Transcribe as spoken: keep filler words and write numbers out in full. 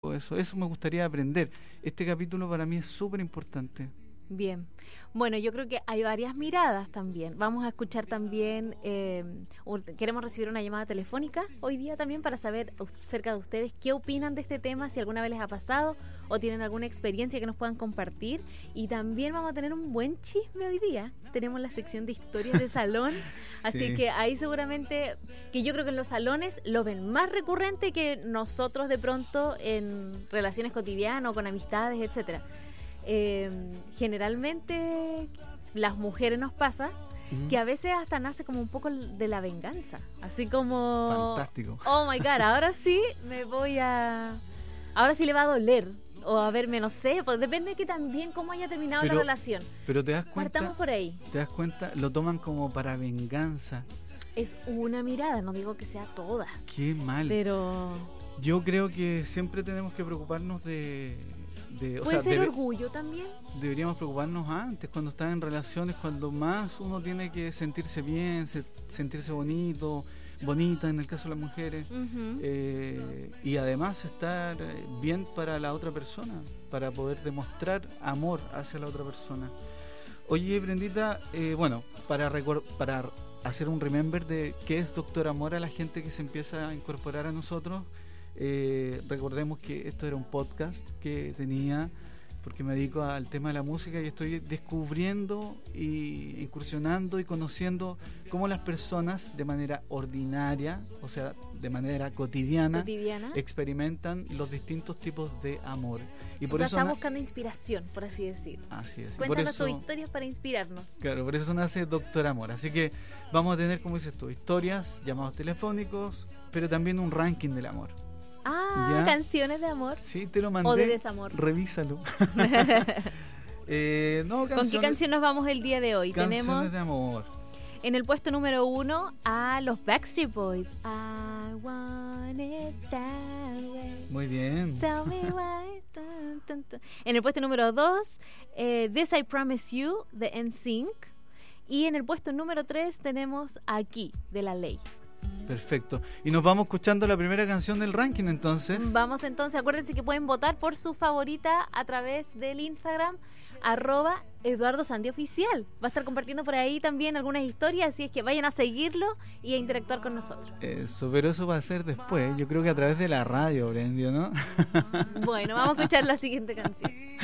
Eso, eso me gustaría aprender. Este capítulo para mí es súper importante. Bien, bueno, yo creo que hay varias miradas también. Vamos a escuchar también, eh, un, queremos recibir una llamada telefónica hoy día también para saber acerca de ustedes qué opinan de este tema, si alguna vez les ha pasado o tienen alguna experiencia que nos puedan compartir. Y también vamos a tener un buen chisme hoy día. Tenemos la sección de historias de salón, así Sí. que ahí seguramente, que yo creo que en los salones lo ven más recurrente que nosotros de pronto en relaciones cotidianas o con amistades, etcétera. Eh, generalmente las mujeres nos pasa Ujú. que a veces hasta nace como un poco de la venganza, así como Fantástico. oh my god, ahora sí me voy a ahora sí le va a doler o a verme, no sé, pues depende de que también cómo haya terminado Pero- la relación. Pero te das cuenta, Partamos por ahí. te das cuenta, lo toman como para venganza. Es una mirada, no digo que sea todas, Qué mal. pero Yo creo que siempre tenemos que preocuparnos de, de o puede sea, ser debe- orgullo también. deberíamos preocuparnos antes, cuando estás en relaciones, cuando más uno tiene que sentirse bien, se- sentirse bonito, bonita en el caso de las mujeres. Ujú. Eh, y además estar eh, bien para la otra persona, para poder demostrar amor hacia la otra persona. Oye, Brendita, eh, bueno, para recor- para hacer un remember de qué es Doctor Amor a la gente que se empieza a incorporar a nosotros, eh, recordemos que esto era un podcast que tenía, porque me dedico al tema de la música y estoy descubriendo y incursionando y conociendo cómo las personas de manera ordinaria, o sea, de manera cotidiana, Cotidiana. experimentan los distintos tipos de amor. Y O por sea, eso está na- buscando inspiración, por así decir. así es. y por Cuéntanos eso, tus historias para inspirarnos. claro, por eso nace Doctor Amor. Así que vamos a tener, como dices tú, historias, llamados telefónicos, pero también un ranking del amor. Ah, Ya. canciones de amor Sí, te lo mandé. o de desamor. Revísalo. eh, no, ¿Con qué canciones- canción nos vamos el día de hoy? Canciones Tenemos de amor. en el puesto número uno a los Backstreet Boys. I want it that way. Muy bien. Tell me why. Tun, tun, tun. En el puesto número dos, eh, This I Promise You de N Sync. Y en el puesto número tres tenemos Aquí de La Ley. Perfecto. Y nos vamos escuchando la primera canción del ranking entonces. Vamos entonces, acuérdense que pueden votar por su favorita a través del Instagram, arroba Eduardo Sandi Oficial. Va a estar compartiendo por ahí también algunas historias, así es que vayan a seguirlo y a interactuar con nosotros. Eso, pero eso va a ser después. Yo creo que a través de la radio, Brendio, ¿no? Bueno, vamos a escuchar la siguiente canción.